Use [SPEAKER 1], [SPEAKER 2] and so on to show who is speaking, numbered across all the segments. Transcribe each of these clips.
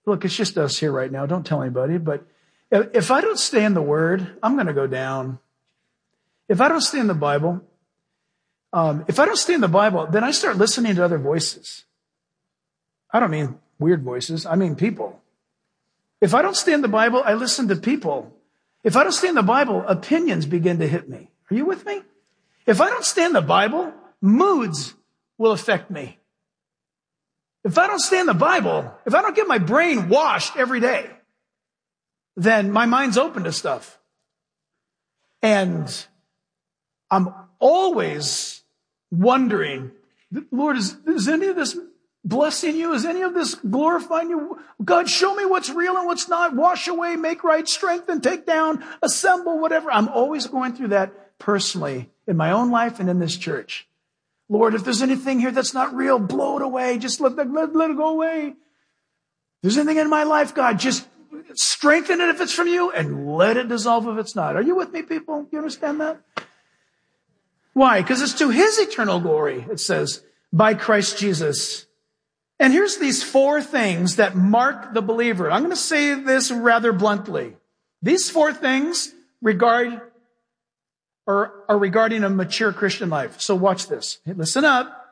[SPEAKER 1] look, it's just us here right now. Don't tell anybody. But if I don't stay in the Word, I'm going to go down. If I don't stay in the Bible, then I start listening to other voices. I don't mean weird voices. I mean people. If I don't stay in the Bible, I listen to people. If I don't stay in the Bible, opinions begin to hit me. Are you with me? If I don't stay in the Bible, moods will affect me. If I don't stay in the Bible, if I don't get my brain washed every day, then my mind's open to stuff. And I'm always wondering, Lord, is any of this blessing you? Is any of this glorifying you? God, show me what's real and what's not. Wash away, make right, strengthen, take down, assemble, whatever. I'm always going through that personally in my own life and in this church. Lord, if there's anything here that's not real, blow it away. Just let it go away. If there's anything in my life, God, just strengthen it if it's from you and let it dissolve if it's not. Are you with me, people? You understand that? Why? Because it's to his eternal glory, it says, by Christ Jesus. And here's these 4 things that mark the believer. I'm going to say this rather bluntly. These 4 things are regarding a mature Christian life. So watch this. Listen up.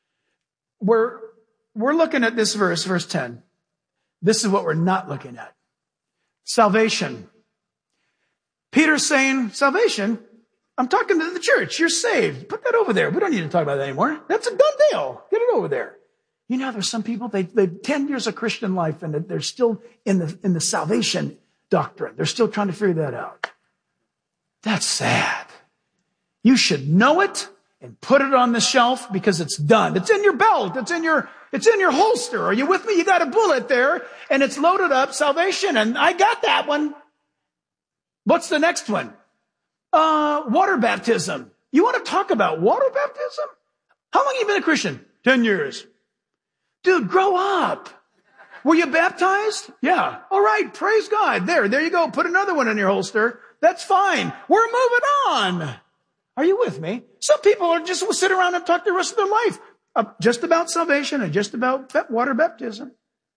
[SPEAKER 1] We're looking at this verse 10. This is what we're not looking at. Salvation. Peter's saying, salvation? I'm talking to the church. You're saved. Put that over there. We don't need to talk about that anymore. That's a done deal. Get it over there. You know, there's some people, they've 10 years of Christian life and they're still in the salvation doctrine. They're still trying to figure that out. That's sad. You should know it and put it on the shelf because it's done. It's in your belt. It's in your holster. Are you with me? You got a bullet there and it's loaded up, salvation. And I got that one. What's the next one? Water baptism. You want to talk about water baptism? How long have you been a Christian? 10 years. Dude, grow up. Were you baptized? Yeah. All right. Praise God. There you go. Put another one in your holster. That's fine. We're moving on. Are you with me? Some people are just will sit around and talk the rest of their life just about salvation and just about water baptism.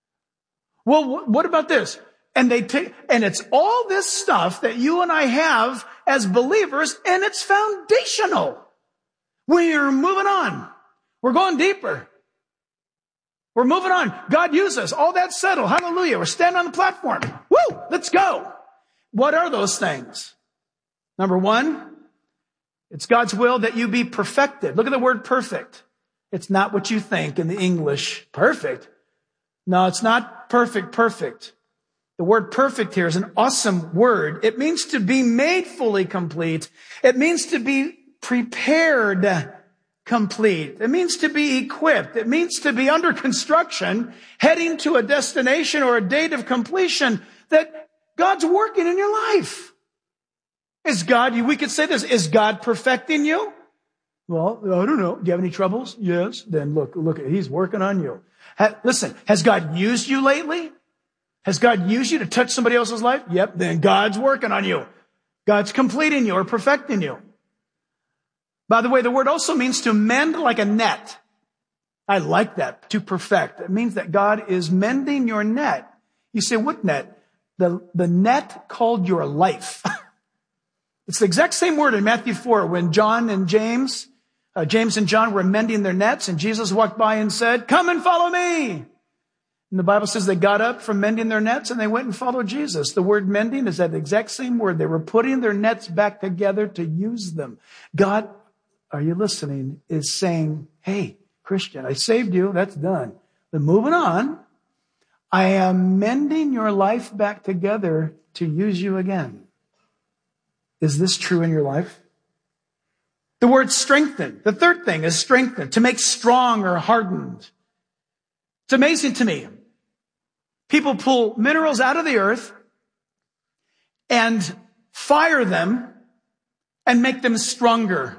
[SPEAKER 1] Well, what about this? And it's all this stuff that you and I have as believers, and it's foundational. We're moving on. We're going deeper. We're moving on. God use us. All that's settled. Hallelujah. We're standing on the platform. Woo! Let's go. What are those things? Number 1, it's God's will that you be perfected. Look at the word perfect. It's not what you think in the English. Perfect. No, it's not perfect. The word perfect here is an awesome word. It means to be made fully complete. It means to be prepared complete. It means to be equipped. It means to be under construction, heading to a destination or a date of completion that God's working in your life. We could say this, is God perfecting you? Well, I don't know. Do you have any troubles? Yes. Then look, he's working on you. Listen, has God used you lately? Has God used you to touch somebody else's life? Yep. Then God's working on you. God's completing you or perfecting you. By the way, the word also means to mend like a net. I like that, to perfect. It means that God is mending your net. You say, what net? The net called your life. It's the exact same word in Matthew 4 when James and John were mending their nets and Jesus walked by and said, come and follow me. And the Bible says they got up from mending their nets and they went and followed Jesus. The word mending is that exact same word. They were putting their nets back together to use them. God, are you listening, is saying, hey, Christian, I saved you. That's done. But moving on, I am mending your life back together to use you again. Is this true in your life? The word strengthen. The third thing is strengthen, to make strong or hardened. It's amazing to me. People pull minerals out of the earth and fire them and make them stronger.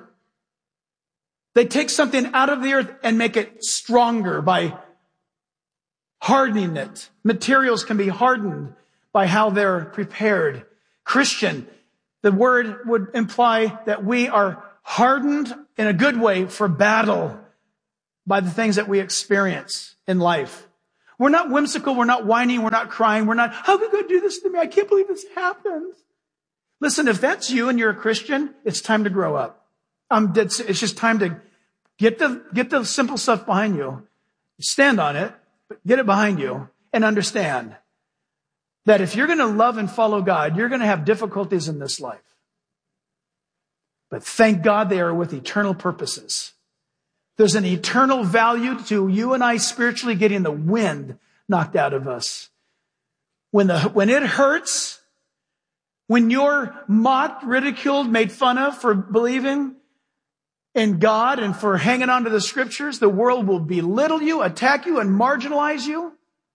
[SPEAKER 1] They take something out of the earth and make it stronger by hardening it. Materials can be hardened by how they're prepared. Christian, the word would imply that we are hardened in a good way for battle by the things that we experience in life. We're not whimsical. We're not whining. We're not crying. We're not, how could God do this to me? I can't believe this happened. Listen, if that's you and you're a Christian, it's time to grow up. It's just time to get the simple stuff behind you. Stand on it, but get it behind you and understand that if you're going to love and follow God, you're going to have difficulties in this life. But thank God they are with eternal purposes. There's an eternal value to you and I spiritually getting the wind knocked out of us. When it hurts, when you're mocked, ridiculed, made fun of for believing in God and for hanging on to the scriptures, the world will belittle you, attack you, and marginalize you.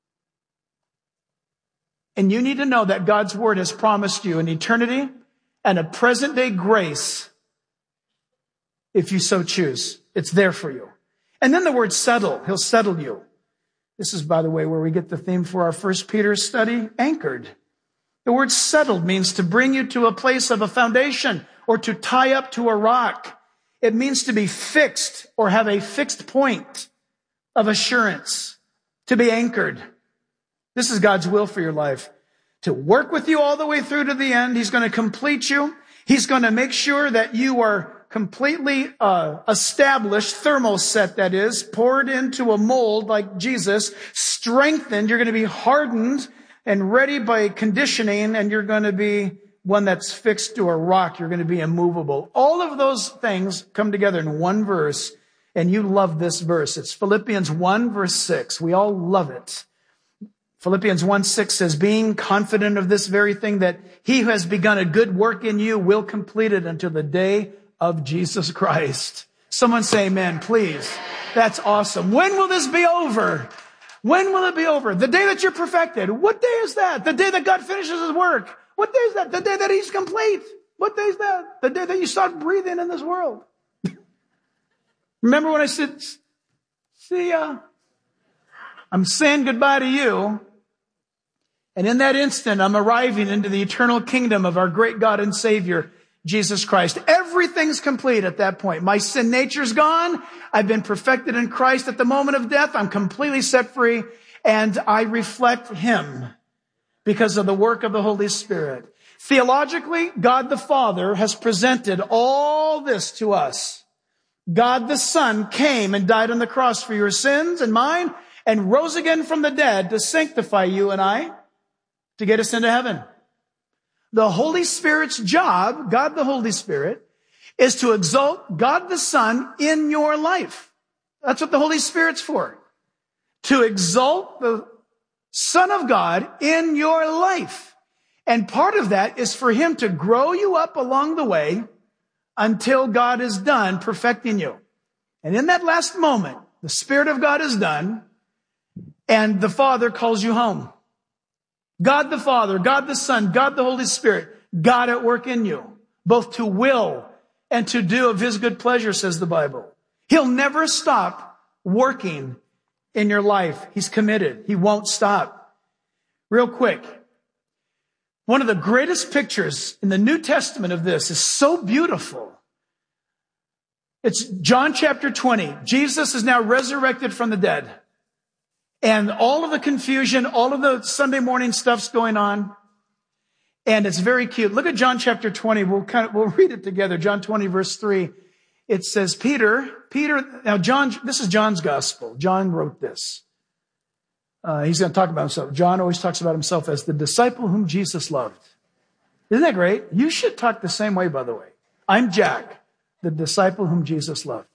[SPEAKER 1] And you need to know that God's word has promised you an eternity and a present day grace if you so choose. It's there for you. And then the word settle. He'll settle you. This is, by the way, where we get the theme for our 1 Peter study, anchored. The word settled means to bring you to a place of a foundation or to tie up to a rock. It means to be fixed or have a fixed point of assurance, to be anchored. This is God's will for your life. To work with you all the way through to the end. He's going to complete you. He's going to make sure that you are completely established, thermoset that is, poured into a mold like Jesus, strengthened. You're going to be hardened and ready by conditioning, and you're going to be one that's fixed to a rock. You're going to be immovable. All of those things come together in one verse, and you love this verse. It's Philippians 1, verse 6. We all love it. Philippians 1:6 says, being confident of this very thing, that he who has begun a good work in you will complete it until the day of Jesus Christ. Someone say amen, please. That's awesome. When will this be over? When will it be over? The day that you're perfected. What day is that? The day that God finishes his work. What day is that? The day that he's complete. What day is that? The day that you start breathing in this world. Remember when I said, see ya. I'm saying goodbye to you. And in that instant, I'm arriving into the eternal kingdom of our great God and Savior, Jesus Christ. Everything's complete at that point. My sin nature's gone. I've been perfected in Christ at the moment of death. I'm completely set free, and I reflect him because of the work of the Holy Spirit. Theologically, God the Father has presented all this to us. God the Son came and died on the cross for your sins and mine, and rose again from the dead to sanctify you and I, to get us into heaven. The Holy Spirit's job, God the Holy Spirit, is to exalt God the Son in your life. That's what the Holy Spirit's for. To exalt the Son of God in your life. And part of that is for him to grow you up along the way until God is done perfecting you. And in that last moment, the Spirit of God is done, and the Father calls you home. God the Father, God the Son, God the Holy Spirit, God at work in you, both to will and to do of his good pleasure, says the Bible. He'll never stop working in your life. He's committed. He won't stop. Real quick, one of the greatest pictures in the New Testament of this is so beautiful. It's John chapter 20. Jesus is now resurrected from the dead. And all of the confusion, all of the Sunday morning stuff's going on. And it's very cute. Look at John chapter 20. We'll read it together. John 20 verse 3. It says, Peter, now this is John's gospel. John wrote this. He's going to talk about himself. John always talks about himself as the disciple whom Jesus loved. Isn't that great? You should talk the same way, by the way. I'm Jack, the disciple whom Jesus loved.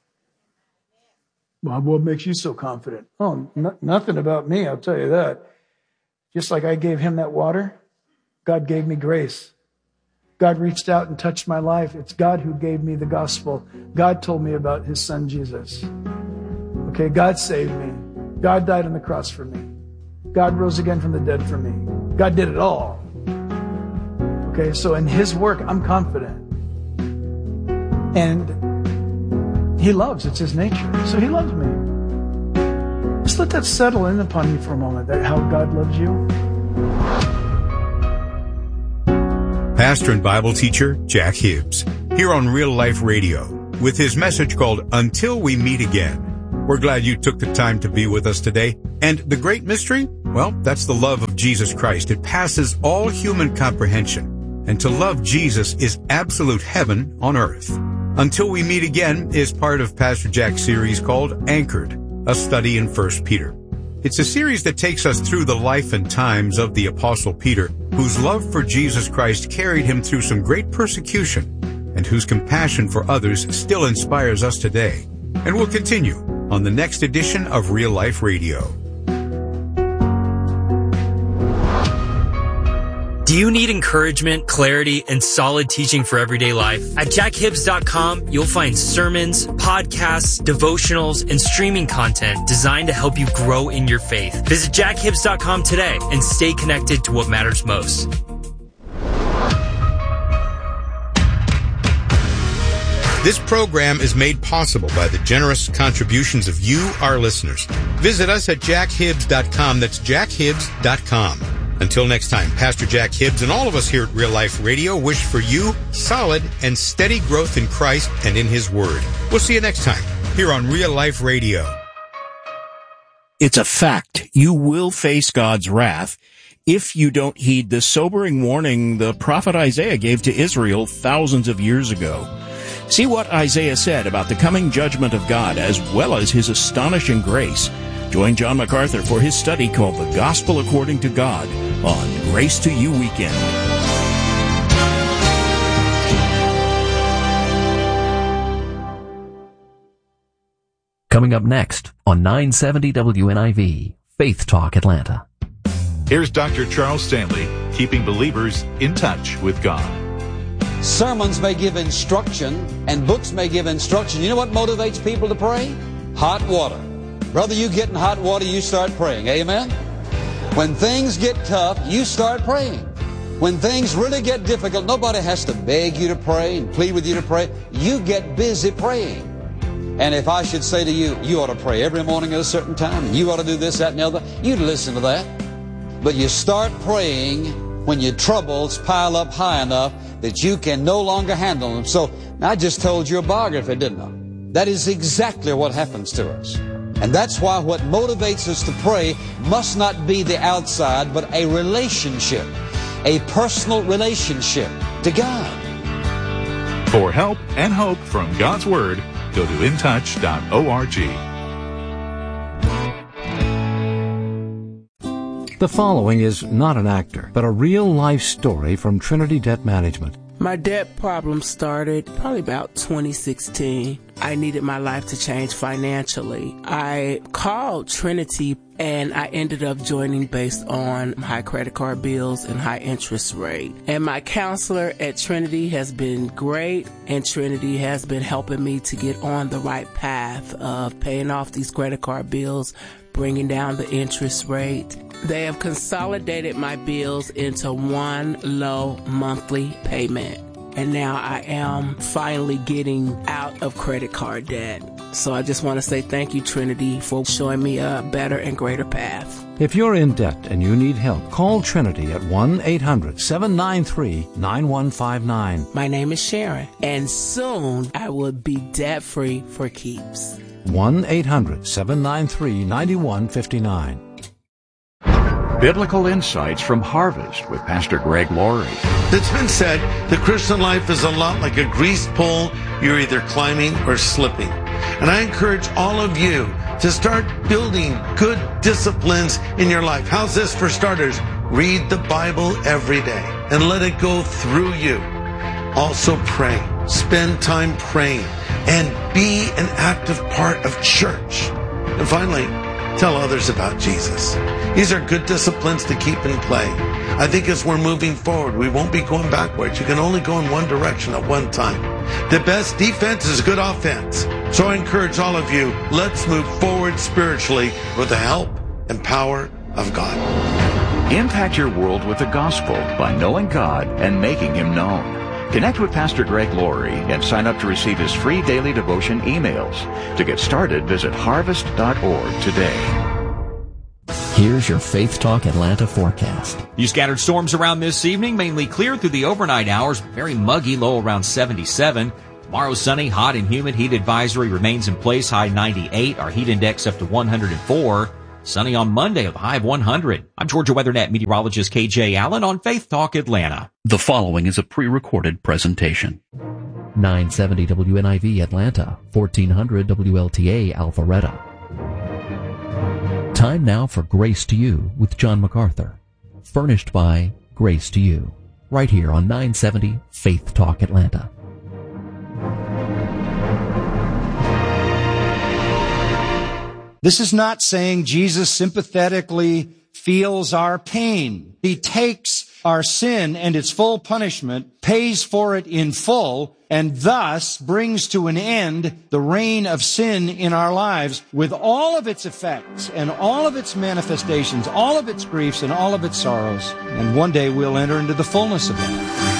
[SPEAKER 1] Bob, what makes you so confident? Oh, nothing about me, I'll tell you that. Just like I gave him that water, God gave me grace. God reached out and touched my life. It's God who gave me the gospel. God told me about his son, Jesus. Okay, God saved me. God died on the cross for me. God rose again from the dead for me. God did it all. Okay, so in his work, I'm confident. And he loves. It's his nature. So he loves me. Just let that settle in upon you for a moment, that how God loves you.
[SPEAKER 2] Pastor and Bible teacher Jack Hibbs, here on Real Life Radio, with his message called Until We Meet Again. We're glad you took the time to be with us today. And the great mystery? Well, that's the love of Jesus Christ. It passes all human comprehension. And to love Jesus is absolute heaven on earth. Until we meet again is part of Pastor Jack's series called Anchored, a study in 1 Peter. It's a series that takes us through the life and times of the Apostle Peter, whose love for Jesus Christ carried him through some great persecution, and whose compassion for others still inspires us today. And we'll continue on the next edition of Real Life Radio.
[SPEAKER 3] Do you need encouragement, clarity, and solid teaching for everyday life? At jackhibbs.com, you'll find sermons, podcasts, devotionals, and streaming content designed to help you grow in your faith. Visit jackhibbs.com today and stay connected to what matters most.
[SPEAKER 2] This program is made possible by the generous contributions of you, our listeners. Visit us at jackhibbs.com. That's jackhibbs.com. Until next time, Pastor Jack Hibbs and all of us here at Real Life Radio wish for you solid and steady growth in Christ and in His Word. We'll see you next time here on Real Life Radio.
[SPEAKER 4] It's a fact. You will face God's wrath if you don't heed the sobering warning the prophet Isaiah gave to Israel thousands of years ago. See what Isaiah said about the coming judgment of God as well as His astonishing grace. Join John MacArthur for his study called The Gospel According to God on Grace to You Weekend.
[SPEAKER 5] Coming up next on 970 WNIV, Faith Talk Atlanta.
[SPEAKER 6] Here's Dr. Charles Stanley, keeping believers in touch with God.
[SPEAKER 7] Sermons may give instruction, and books may give instruction. You know what motivates people to pray? Hot water. Brother, you get in hot water, you start praying. Amen? When things get tough, you start praying. When things really get difficult, nobody has to beg you to pray and plead with you to pray. You get busy praying. And if I should say to you, you ought to pray every morning at a certain time, and you ought to do this, that, and the other, you'd listen to that. But you start praying when your troubles pile up high enough that you can no longer handle them. So, I just told you a biography, didn't I? That is exactly what happens to us. And that's why what motivates us to pray must not be the outside, but a relationship, a personal relationship to God.
[SPEAKER 6] For help and hope from God's Word, go to intouch.org.
[SPEAKER 8] The following is not an actor, but a real-life story from Trinity Debt Management.
[SPEAKER 9] My debt problem started probably about 2016. I needed my life to change financially. I called Trinity and I ended up joining based on high credit card bills and high interest rate. And my counselor at Trinity has been great, and Trinity has been helping me to get on the right path of paying off these credit card bills, bringing down the interest rate. They have consolidated my bills into one low monthly payment. And now I am finally getting out of credit card debt. So I just want to say thank you, Trinity, for showing me a better and greater path.
[SPEAKER 8] If you're in debt and you need help, call Trinity at 1-800-793-9159.
[SPEAKER 9] My name is Sharon, and soon I will be debt-free for keeps.
[SPEAKER 8] 1-800-793-9159.
[SPEAKER 10] Biblical Insights from Harvest with Pastor Greg Laurie.
[SPEAKER 11] It's been said the Christian life is a lot like a greased pole. You're either climbing or slipping. And I encourage all of you to start building good disciplines in your life. How's this for starters? Read the Bible every day and let it go through you. Also pray. Spend time praying and be an active part of church. And finally, tell others about Jesus. These are good disciplines to keep in play. I think as we're moving forward, we won't be going backwards. You can only go in one direction at one time. The best defense is good offense. So I encourage all of you, let's move forward spiritually with the help and power of God.
[SPEAKER 10] Impact your world with the gospel by knowing God and making Him known. Connect with Pastor Greg Laurie and sign up to receive his free daily devotion emails. To get started, visit harvest.org today.
[SPEAKER 5] Here's your Faith Talk Atlanta forecast.
[SPEAKER 12] You scattered storms around this evening, mainly clear through the overnight hours. Very muggy, low around 77. Tomorrow, sunny, hot and humid. Heat advisory remains in place, high 98. Our heat index up to 104. Sunny on Monday with a high of 100. I'm Georgia WeatherNet meteorologist KJ Allen on Faith Talk Atlanta.
[SPEAKER 13] The following is a pre-recorded presentation.
[SPEAKER 5] 970 WNIV Atlanta, 1400 WLTA Alpharetta. Time now for Grace to You with John MacArthur. Furnished by Grace to You. Right here on 970 Faith Talk Atlanta.
[SPEAKER 14] This is not saying Jesus sympathetically feels our pain. He takes our sin and its full punishment, pays for it in full, and thus brings to an end the reign of sin in our lives with all of its effects and all of its manifestations, all of its griefs and all of its sorrows. And one day we'll enter into the fullness of that.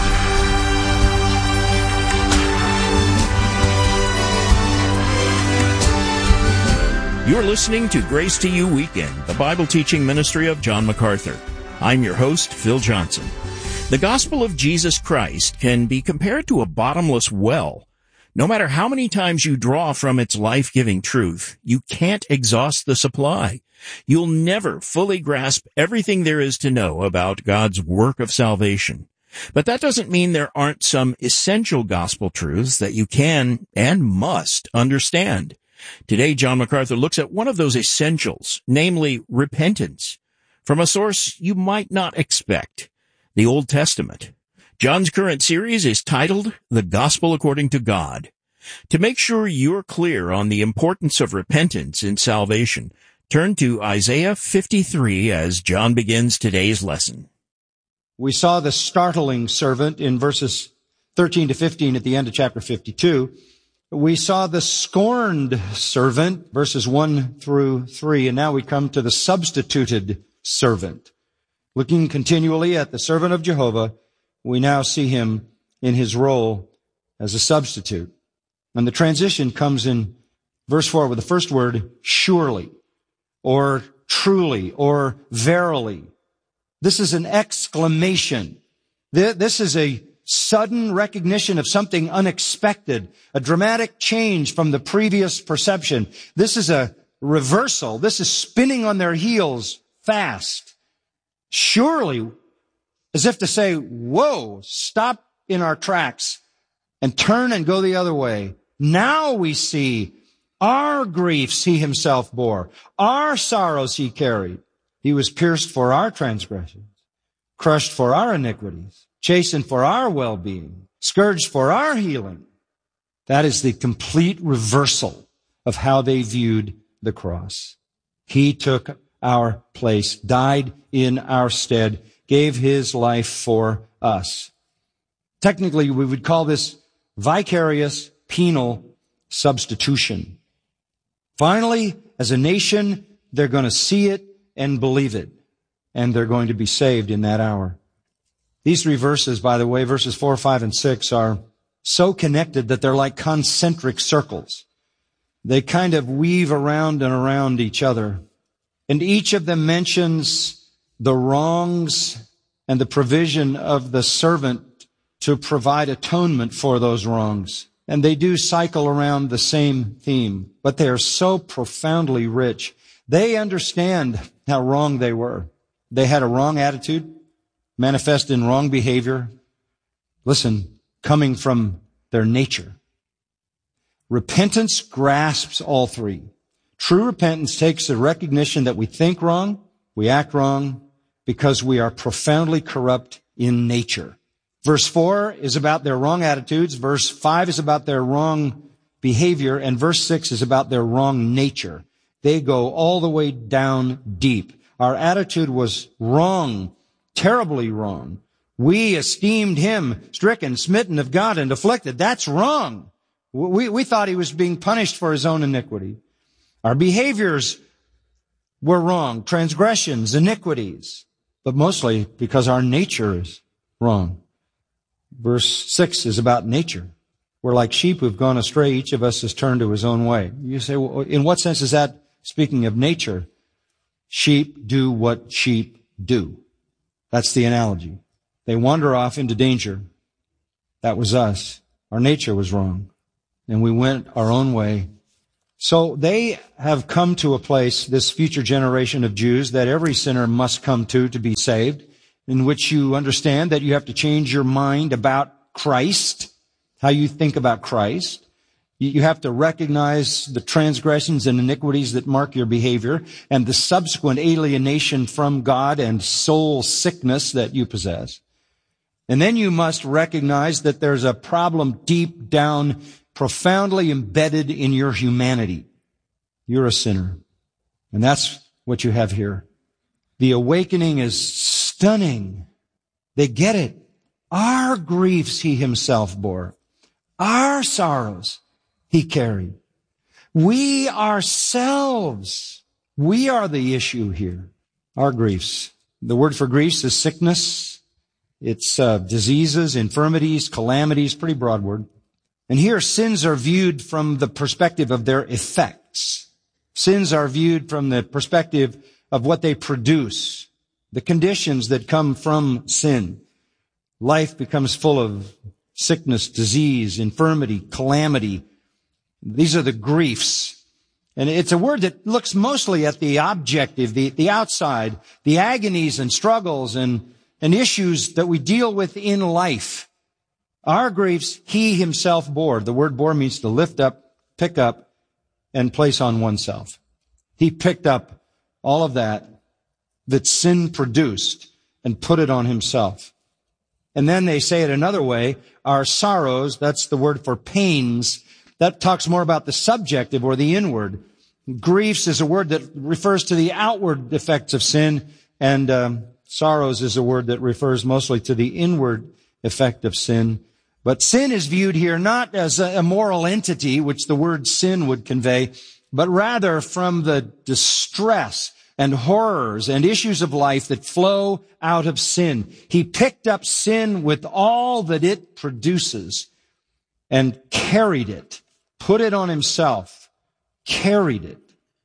[SPEAKER 4] You're listening to Grace to You Weekend, the Bible teaching ministry of John MacArthur. I'm your host, Phil Johnson. The gospel of Jesus Christ can be compared to a bottomless well. No matter how many times you draw from its life-giving truth, you can't exhaust the supply. You'll never fully grasp everything there is to know about God's work of salvation. But that doesn't mean there aren't some essential gospel truths that you can and must understand. Today, John MacArthur looks at one of those essentials, namely repentance, from a source you might not expect, the Old Testament. John's current series is titled The Gospel According to God. To make sure you're clear on the importance of repentance in salvation, turn to Isaiah 53 as John begins today's lesson.
[SPEAKER 14] We saw the startling servant in verses 13 to 15 at the end of chapter 52. We saw the scorned servant, verses 1 through 3, and now we come to the substituted servant. Looking continually at the servant of Jehovah, we now see him in his role as a substitute. And the transition comes in verse 4 with the first word, surely, or truly, or verily. This is an exclamation. This is a sudden recognition of something unexpected, a dramatic change from the previous perception. This is a reversal. This is spinning on their heels fast. Surely, as if to say, whoa, stop in our tracks and turn and go the other way. Now we see our griefs he himself bore, our sorrows he carried. He was pierced for our transgressions, crushed for our iniquities, chastened for our well-being, scourged for our healing. That is the complete reversal of how they viewed the cross. He took our place, died in our stead, gave his life for us. Technically, we would call this vicarious penal substitution. Finally, as a nation, they're going to see it and believe it, and they're going to be saved in that hour. These three verses, by the way, verses 4, 5, and 6, are so connected that they're like concentric circles. They kind of weave around and around each other. And each of them mentions the wrongs and the provision of the servant to provide atonement for those wrongs. And they do cycle around the same theme, but they are so profoundly rich. They understand how wrong they were. They had a wrong attitude, manifest in wrong behavior. Listen, coming from their nature. Repentance grasps all three. True repentance takes the recognition that we think wrong, we act wrong, because we are profoundly corrupt in nature. Verse 4 is about their wrong attitudes. Verse 5 is about their wrong behavior. And verse 6 is about their wrong nature. They go all the way down deep. Our attitude was wrong, terribly wrong. We esteemed him stricken, smitten of God, and afflicted. That's wrong. We thought he was being punished for his own iniquity. Our behaviors were wrong, transgressions, iniquities, but mostly because our nature is wrong. Verse 6 is about nature. We're like sheep who've gone astray. Each of us has turned to his own way. You say, well, in what sense is that speaking of nature? Sheep do what sheep do. That's the analogy. They wander off into danger. That was us. Our nature was wrong, and we went our own way. So they have come to a place, this future generation of Jews, that every sinner must come to be saved, in which you understand that you have to change your mind about Christ, how you think about Christ. You have to recognize the transgressions and iniquities that mark your behavior and the subsequent alienation from God and soul sickness that you possess. And then you must recognize that there's a problem deep down, profoundly embedded in your humanity. You're a sinner. And that's what you have here. The awakening is stunning. They get it. Our griefs he himself bore. Our sorrows he carried. We ourselves, we are the issue here. Our griefs. The word for griefs is sickness. It's diseases, infirmities, calamities, pretty broad word. And here sins are viewed from the perspective of their effects. Sins are viewed from the perspective of what they produce, the conditions that come from sin. Life becomes full of sickness, disease, infirmity, calamity. These are the griefs. And it's a word that looks mostly at the objective, the outside, the agonies and struggles and issues that we deal with in life. Our griefs he himself bore. The word bore means to lift up, pick up, and place on oneself. He picked up all of that sin produced and put it on himself. And then they say it another way, our sorrows, that's the word for pains, that talks more about the subjective or the inward. Griefs is a word that refers to the outward effects of sin, and sorrows is a word that refers mostly to the inward effect of sin. But sin is viewed here not as a moral entity, which the word sin would convey, but rather from the distress and horrors and issues of life that flow out of sin. He picked up sin with all that it produces and carried it, put it on himself, carried it.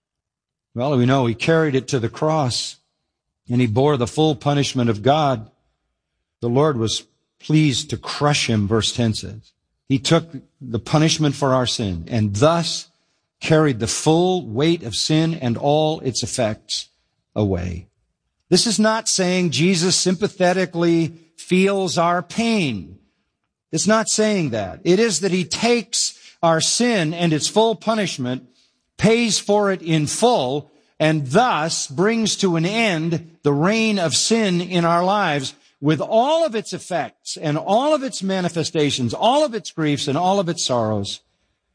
[SPEAKER 14] Well, we know he carried it to the cross, and he bore the full punishment of God. The Lord was pleased to crush him, verse 10 says. He took the punishment for our sin and thus carried the full weight of sin and all its effects away. This is not saying Jesus sympathetically feels our pain. It's not saying that. It is that he takes our sin and its full punishment, pays for it in full, and thus brings to an end the reign of sin in our lives with all of its effects and all of its manifestations, all of its griefs and all of its sorrows.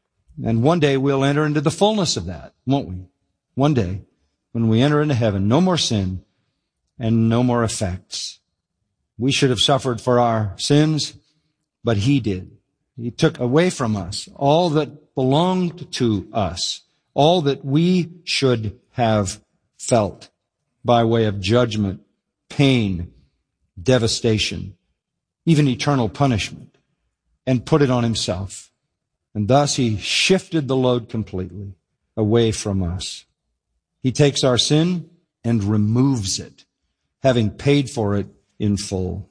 [SPEAKER 14] And one day we'll enter into the fullness of that, won't we? One day, when we enter into heaven, no more sin and no more effects. We should have suffered for our sins, but he did. He took away from us all that belonged to us, all that we should have felt by way of judgment, pain, devastation, even eternal punishment, and put it on himself. And thus he shifted the load completely away from us. He takes our sin and removes it, having paid for it in full.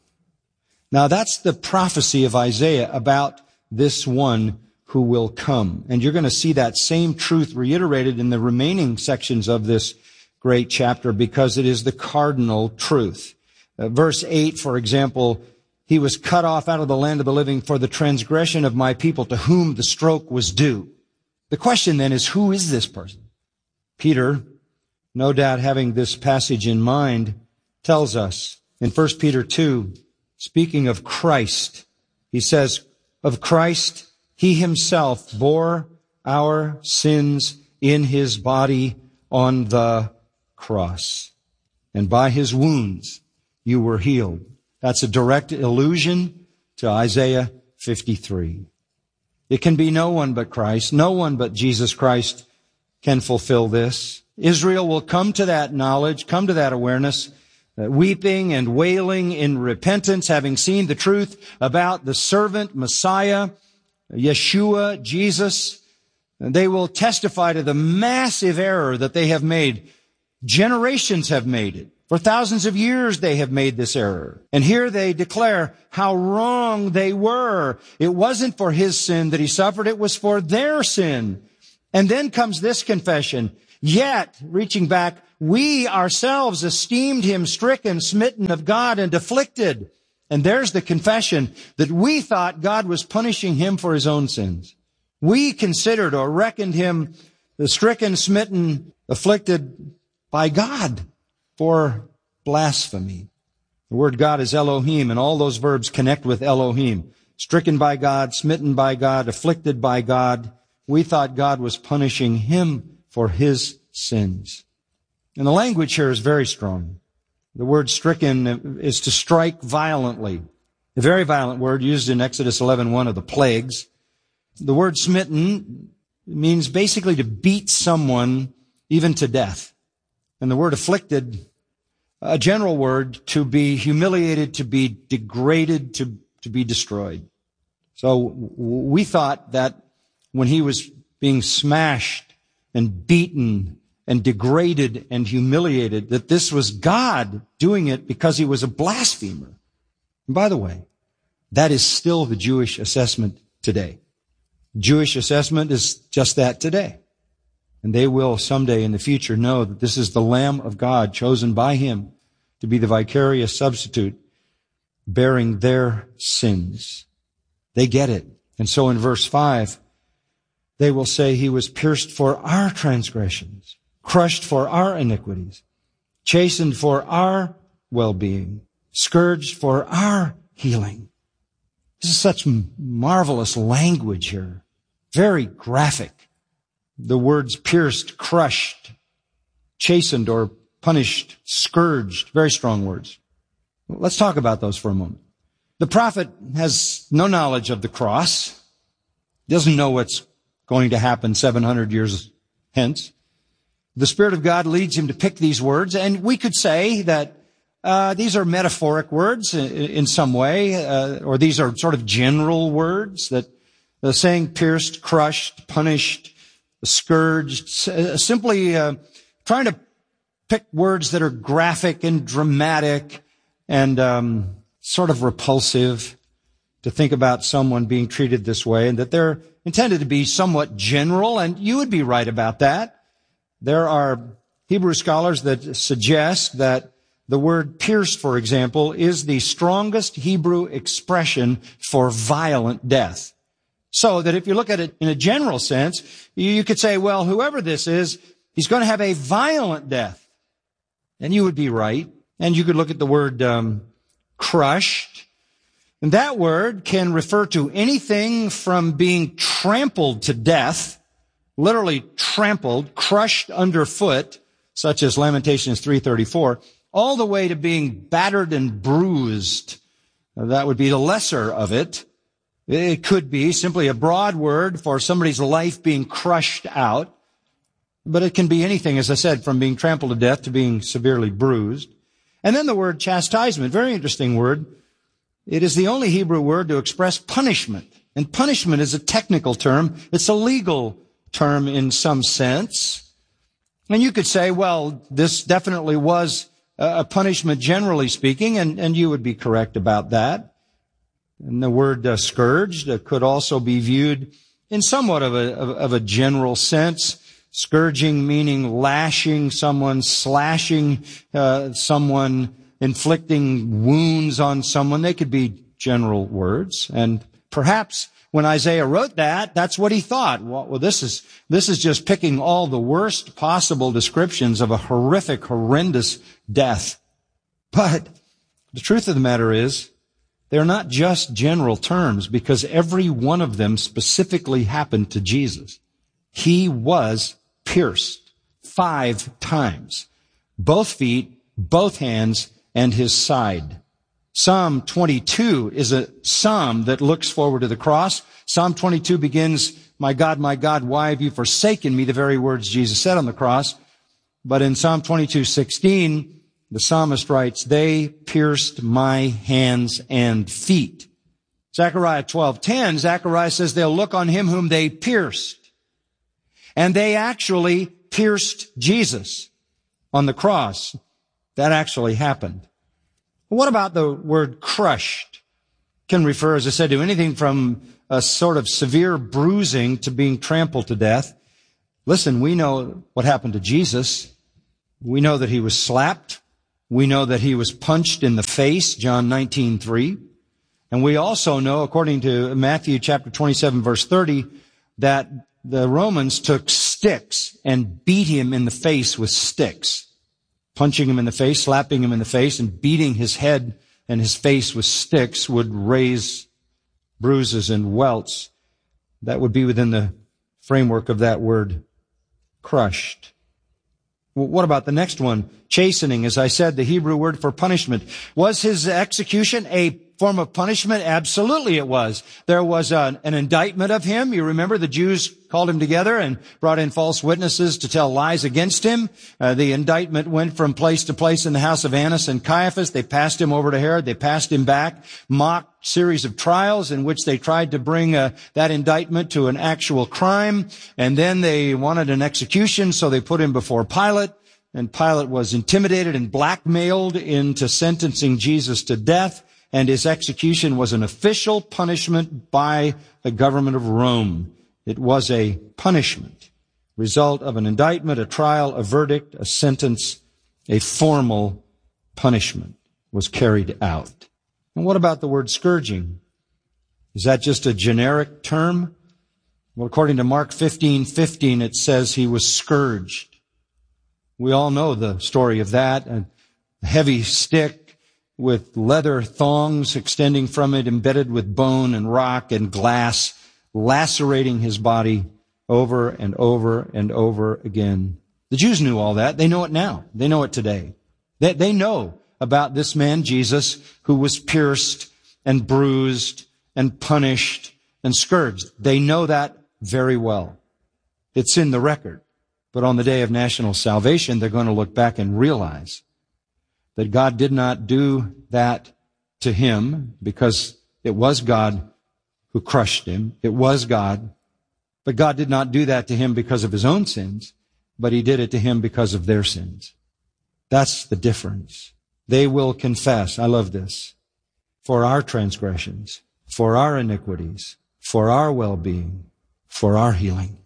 [SPEAKER 14] Now that's the prophecy of Isaiah about this one who will come. And you're going to see that same truth reiterated in the remaining sections of this great chapter because it is the cardinal truth. Verse 8, for example, he was cut off out of the land of the living for the transgression of my people to whom the stroke was due. The question then is, who is this person? Peter, no doubt having this passage in mind, tells us in 1 Peter 2, speaking of Christ, he says, of Christ, he himself bore our sins in his body on the cross. And by his wounds you were healed. That's a direct allusion to Isaiah 53. It can be no one but Christ. No one but Jesus Christ can fulfill this. Israel will come to that knowledge, come to that awareness, weeping and wailing in repentance, having seen the truth about the servant Messiah, Yeshua, Jesus. They will testify to the massive error that they have made. Generations have made it. For thousands of years they have made this error. And here they declare how wrong they were. It wasn't for his sin that he suffered, it was for their sin. And then comes this confession. Yet, reaching back, we ourselves esteemed him stricken, smitten of God, and afflicted. And there's the confession that we thought God was punishing him for his own sins. We considered or reckoned him the stricken, smitten, afflicted by God for blasphemy. The word God is Elohim, and all those verbs connect with Elohim. Stricken by God, smitten by God, afflicted by God. We thought God was punishing him for his sins. And the language here is very strong. The word stricken is to strike violently. A very violent word used in Exodus 11:1 of the plagues. The word smitten means basically to beat someone even to death. And the word afflicted, a general word, to be humiliated, to be degraded, to be destroyed. So we thought that when he was being smashed and beaten and degraded and humiliated, that this was God doing it because he was a blasphemer. And by the way, that is still the Jewish assessment today. Jewish assessment is just that today. And they will someday in the future know that this is the Lamb of God chosen by him to be the vicarious substitute bearing their sins. They get it. And so in verse 5, they will say he was pierced for our transgressions, crushed for our iniquities, chastened for our well-being, scourged for our healing. This is such marvelous language here. Very graphic. The words pierced, crushed, chastened or punished, scourged. Very strong words. Let's talk about those for a moment. The prophet has no knowledge of the cross. He doesn't know what's going to happen 700 years hence. The Spirit of God leads him to pick these words, and we could say that these are metaphoric words in some way, or these are sort of general words, that the saying pierced, crushed, punished, scourged, simply trying to pick words that are graphic and dramatic and sort of repulsive to think about someone being treated this way, and that they're intended to be somewhat general, and you would be right about that. There are Hebrew scholars that suggest that the word pierced, for example, is the strongest Hebrew expression for violent death. So that if you look at it in a general sense, you could say, well, whoever this is, he's going to have a violent death. And you would be right. And you could look at the word crushed. And that word can refer to anything from being trampled to death, literally trampled, crushed underfoot, such as Lamentations 3:34, all the way to being battered and bruised. That would be the lesser of it. It could be simply a broad word for somebody's life being crushed out. But it can be anything, as I said, from being trampled to death to being severely bruised. And then the word chastisement, very interesting word. It is the only Hebrew word to express punishment. And punishment is a technical term. It's a legal term in some sense. And you could say, well, this definitely was a punishment generally speaking, and you would be correct about that. And the word scourged could also be viewed in somewhat of a general sense. Scourging meaning lashing someone, slashing someone, inflicting wounds on someone. They could be general words. And perhaps when Isaiah wrote that, that's what he thought. Well, this is just picking all the worst possible descriptions of a horrific, horrendous death. But the truth of the matter is, they're not just general terms, because every one of them specifically happened to Jesus. He was pierced 5 times. Both feet, both hands, and his side. Psalm 22 is a psalm that looks forward to the cross. Psalm 22 begins, my God, why have you forsaken me?" The very words Jesus said on the cross. But in Psalm 22:16, the psalmist writes, "They pierced my hands and feet." Zechariah 12:10, Zechariah says they'll look on him whom they pierced. And they actually pierced Jesus on the cross. That actually happened. What about the word crushed? Can refer, as I said, to anything from a sort of severe bruising to being trampled to death. Listen, we know what happened to Jesus. We know that he was slapped. We know that he was punched in the face, John 19:3. And we also know, according to Matthew chapter 27, verse 30, that the Romans took sticks and beat him in the face with sticks, punching him in the face, slapping him in the face, and beating his head and his face with sticks would raise bruises and welts. That would be within the framework of that word, crushed. What about the next one? Chastening, as I said, the Hebrew word for punishment. Was his execution a form of punishment? Absolutely it was. There was an indictment of him. You remember the Jews called him together and brought in false witnesses to tell lies against him. The indictment went from place to place in the house of Annas and Caiaphas. They passed him over to Herod. They passed him back. Mock series of trials in which they tried to bring that indictment to an actual crime. And then they wanted an execution, so they put him before Pilate. And Pilate was intimidated and blackmailed into sentencing Jesus to death. And his execution was an official punishment by the government of Rome. It was a punishment, result of an indictment, a trial, a verdict, a sentence, a formal punishment was carried out. And what about the word scourging? Is that just a generic term? Well, according to Mark 15:15, it says he was scourged. We all know the story of that, a heavy stick with leather thongs extending from it, embedded with bone and rock and glass, lacerating his body over and over and over again. The Jews knew all that. They know it now. They know it today. They know about this man, Jesus, who was pierced and bruised and punished and scourged. They know that very well. It's in the record. But on the day of national salvation, they're going to look back and realize that God did not do that to him because it was God who crushed him. It was God. But God did not do that to him because of his own sins, but he did it to him because of their sins. That's the difference. They will confess, I love this, for our transgressions, for our iniquities, for our well-being, for our healing.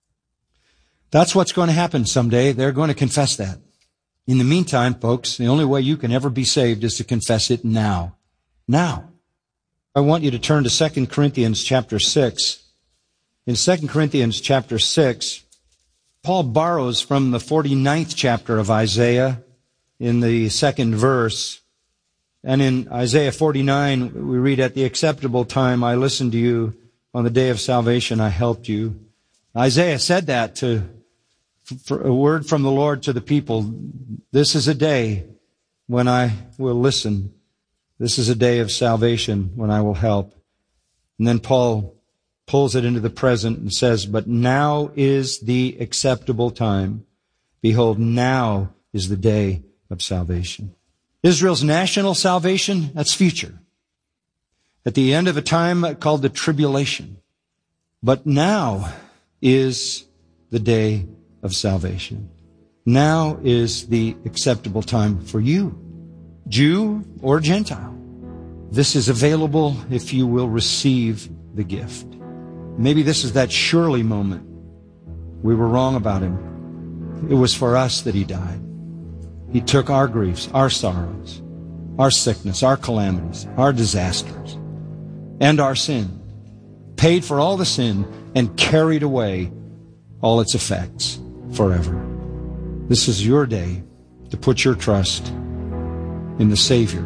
[SPEAKER 14] That's what's going to happen someday. They're going to confess that. In the meantime, folks, the only way you can ever be saved is to confess it now. Now. I want you to turn to 2 Corinthians chapter 6. In 2 Corinthians chapter 6, Paul borrows from the 49th chapter of Isaiah in the second verse. And in Isaiah 49, we read, "At the acceptable time I listened to you. On the day of salvation I helped you." Isaiah said that for a word from the Lord to the people. This is a day when I will listen. This is a day of salvation when I will help. And then Paul pulls it into the present and says, "But now is the acceptable time. Behold, now is the day of salvation." Israel's national salvation, that's future. At the end of a time called the tribulation. But now is the day of salvation. Now is the acceptable time for you, Jew or Gentile. This is available if you will receive the gift. Maybe this is that surely moment. We were wrong about him. It was for us that he died. He took our griefs, our sorrows, our sickness, our calamities, our disasters, and our sin, paid for all the sin, and carried away all its effects forever. This is your day to put your trust in the Savior.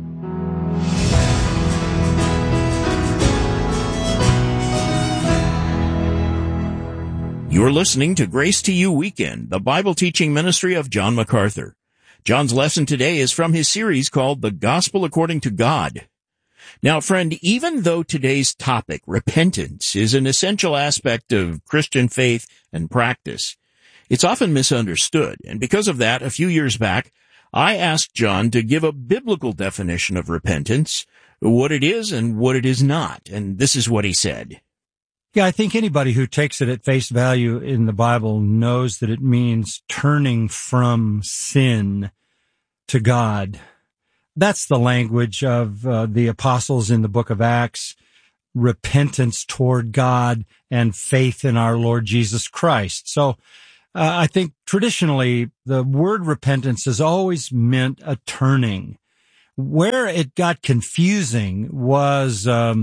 [SPEAKER 4] You're listening to Grace to You Weekend, the Bible teaching ministry of John MacArthur. John's lesson today is from his series called The Gospel According to God. Now, friend, even though today's topic, repentance, is an essential aspect of Christian faith and practice, it's often misunderstood. And because of that, a few years back, I asked John to give a biblical definition of repentance, what it is and what it is not. And this is what he said.
[SPEAKER 14] Yeah, I think anybody who takes it at face value in the Bible knows that it means turning from sin to God. That's the language of the apostles in the book of Acts. Repentance toward God and faith in our Lord Jesus Christ. So I think traditionally the word repentance has always meant a turning. Where it got confusing was, a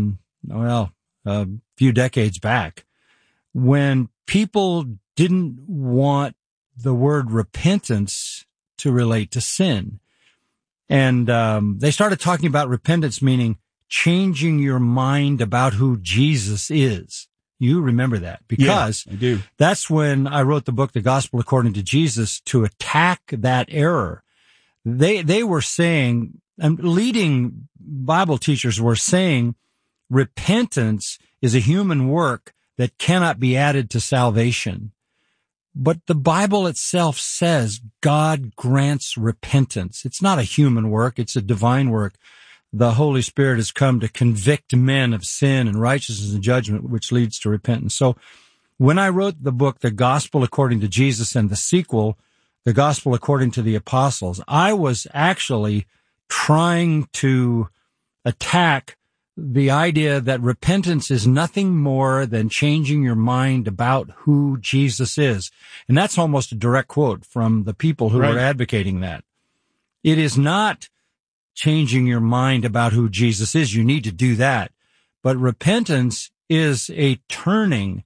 [SPEAKER 14] few decades back, when people didn't want the word repentance to relate to sin. And they started talking about repentance meaning changing your mind about who Jesus is. You remember that because
[SPEAKER 4] I do.
[SPEAKER 14] That's when I wrote the book, The Gospel According to Jesus, to attack that error. They were saying, and leading Bible teachers were saying, repentance is a human work that cannot be added to salvation. But the Bible itself says God grants repentance. It's not a human work. It's a divine work. The Holy Spirit has come to convict men of sin and righteousness and judgment, which leads to repentance. So when I wrote the book, The Gospel According to Jesus, and the sequel, The Gospel According to the Apostles, I was actually trying to attack the idea that repentance is nothing more than changing your mind about who Jesus is. And that's almost a direct quote from the people who are advocating that. It is not changing your mind about who Jesus is. You need to do that. But repentance is a turning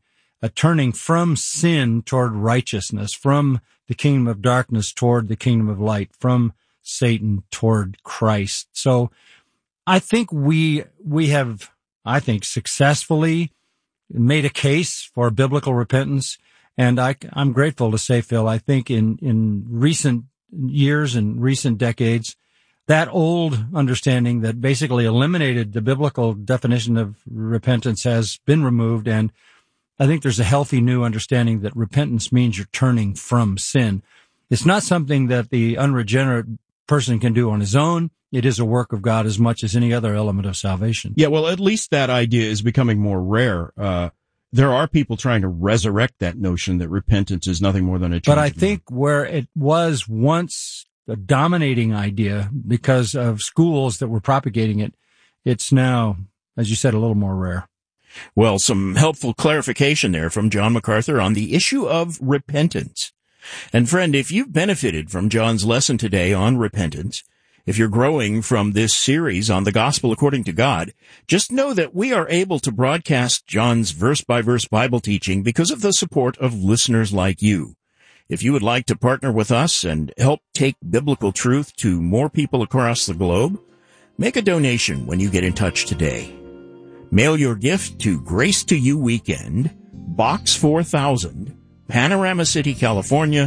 [SPEAKER 14] from sin toward righteousness, from the kingdom of darkness toward the kingdom of light, from Satan toward Christ. So I think we have, successfully made a case for biblical repentance. And I'm grateful to say, Phil, I think in recent years and recent decades, that old understanding that basically eliminated the biblical definition of repentance has been removed. And I think there's a healthy new understanding that repentance means you're turning from sin. It's not something that the unregenerate person can do on his own. It is a work of God as much as any other element of salvation.
[SPEAKER 4] Yeah, well, at least that idea is becoming more rare. There are people trying to resurrect that notion that repentance is nothing more than a change.
[SPEAKER 14] But I think where it was once a dominating idea because of schools that were propagating it, it's now, as you said, a little more rare.
[SPEAKER 4] Well, some helpful clarification there from John MacArthur on the issue of repentance. And friend, if you've benefited from John's lesson today on repentance, if you're growing from this series on the Gospel According to God, just know that we are able to broadcast John's verse-by-verse Bible teaching because of the support of listeners like you. If you would like to partner with us and help take biblical truth to more people across the globe, make a donation when you get in touch today. Mail your gift to Grace to You Weekend, Box 4000, Panorama City, California,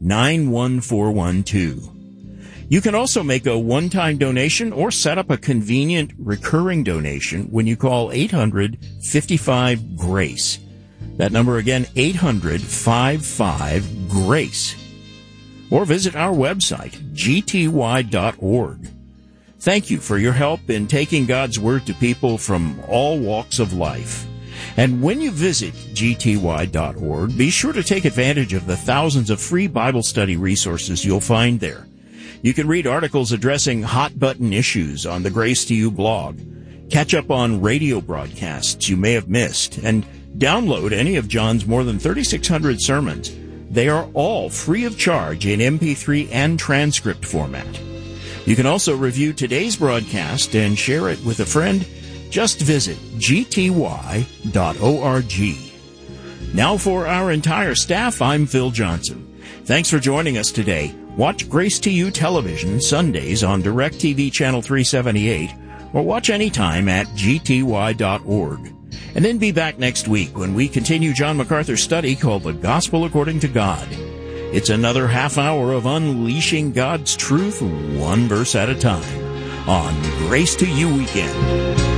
[SPEAKER 4] 91412. You can also make a one-time donation or set up a convenient recurring donation when you call 800-55-GRACE. That number again, 800-55-GRACE. Or visit our website, gty.org. Thank you for your help in taking God's Word to people from all walks of life. And when you visit gty.org, be sure to take advantage of the thousands of free Bible study resources you'll find there. You can read articles addressing hot-button issues on the Grace to You blog, catch up on radio broadcasts you may have missed, and download any of John's more than 3,600 sermons. They are all free of charge in MP3 and transcript format. You can also review today's broadcast and share it with a friend. Just visit gty.org. Now for our entire staff, I'm Phil Johnson. Thanks for joining us today. Watch Grace to You Television Sundays on DirecTV Channel 378 or watch anytime at gty.org. And then be back next week when we continue John MacArthur's study called The Gospel According to God. It's another half hour of unleashing God's truth one verse at a time on Grace to You Weekend.